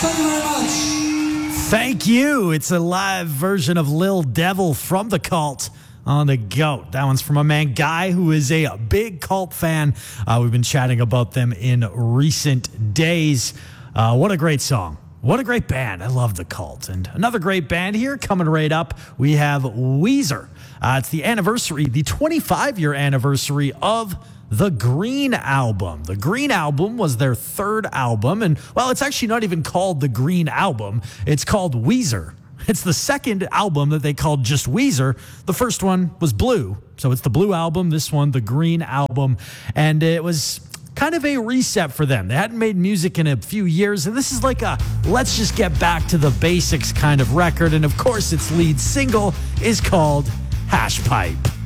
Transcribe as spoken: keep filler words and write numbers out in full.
Thank you very much. Thank you. It's a live version of Lil Devil from The Cult on The Goat. That one's from a man, Guy, who is a big Cult fan. Uh, we've been chatting about them in recent days. Uh, what a great song. What a great band. I love The Cult. And another great band here coming right up. We have Weezer. Uh, it's the anniversary, the twenty-five-year anniversary of the Green Album. The Green Album was their third album. And, well, it's actually not even called the Green Album. It's called Weezer. It's the second album that they called just Weezer. The first one was Blue. So it's the Blue Album. This one, the Green Album. And it was kind of a reset for them. They hadn't made music in a few years. And this is like a let's just get back to the basics kind of record. And, of course, its lead single is called Hash Pipe.